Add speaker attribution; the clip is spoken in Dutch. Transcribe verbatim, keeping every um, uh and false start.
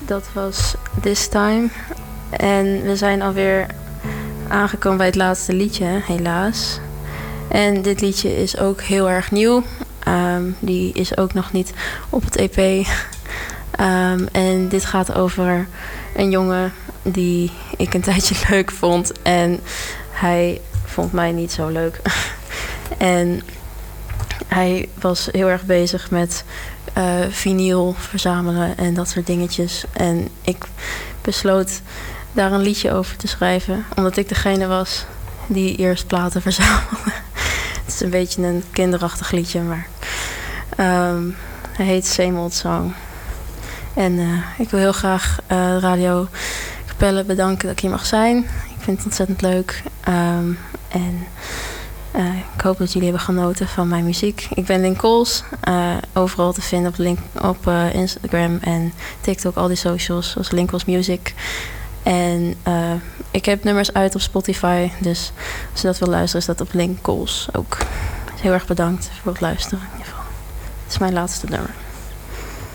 Speaker 1: Dat was This Time. En we zijn alweer aangekomen bij het laatste liedje, helaas. En dit liedje is ook heel erg nieuw. Um, die is ook nog niet op het E P. Um, en dit gaat over een jongen die ik een tijdje leuk vond. En hij vond mij niet zo leuk. En hij was heel erg bezig met uh, vinyl verzamelen en dat soort dingetjes. En ik besloot daar een liedje over te schrijven. Omdat ik degene was die eerst platen verzamelde. Het is een beetje een kinderachtig liedje, maar um, hij heet Same Old Song. En uh, ik wil heel graag uh, Radio Capelle bedanken dat ik hier mag zijn. Ik vind het ontzettend leuk. Um, en uh, ik hoop dat jullie hebben genoten van mijn muziek. Ik ben Link Kools. Uh, overal te vinden op, link, op uh, Instagram en TikTok. Al die socials, zoals Link Kools Music. En uh, ik heb nummers uit op Spotify. Dus als je dat wil luisteren, is dat op Link Kools ook. Dus heel erg bedankt voor het luisteren in ieder geval. Het is mijn laatste nummer.